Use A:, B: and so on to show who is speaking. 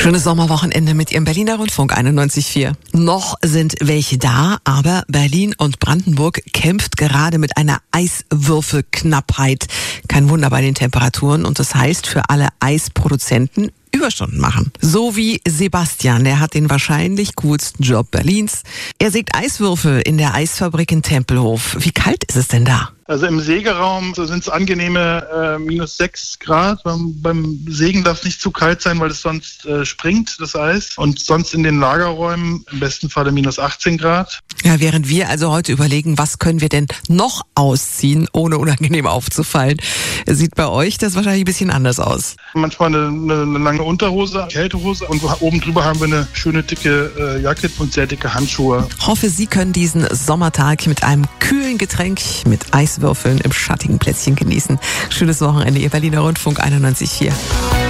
A: Schönes Sommerwochenende mit Ihrem Berliner Rundfunk 91.4. Noch sind welche da, aber Berlin und Brandenburg kämpft gerade mit einer Eiswürfelknappheit. Kein Wunder bei den Temperaturen, und das heißt für alle Eisproduzenten Überstunden machen. So wie Sebastian, der hat den wahrscheinlich coolsten Job Berlins. Er sägt Eiswürfel in der Eisfabrik in Tempelhof. Wie kalt ist es denn da?
B: Also im Sägeraum sind es angenehme -6 Grad. Beim Sägen darf es nicht zu kalt sein, weil es sonst springt, das Eis. Und sonst in den Lagerräumen im besten Falle -18 Grad.
A: Ja, während wir also heute überlegen, was können wir denn noch ausziehen, ohne unangenehm aufzufallen, sieht bei euch das wahrscheinlich ein bisschen anders aus.
B: Manchmal eine lange Unterhose, Kältehose, und oben drüber haben wir eine schöne dicke Jacke und sehr dicke Handschuhe.
A: Hoffe, Sie können diesen Sommertag mit einem kühlen Getränk mit Eiswürfeln im schattigen Plätzchen genießen. Schönes Wochenende, Ihr Berliner Rundfunk 91.4.